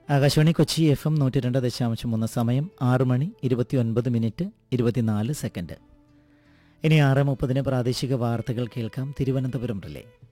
Akashvani Kochi FM 102.3 സമയം 6:29 24 ഇനി 6:30 പ്രാദേശിക വാർത്തകൾ കേൾക്കാം. തിരുവനന്തപുരം റിലേ.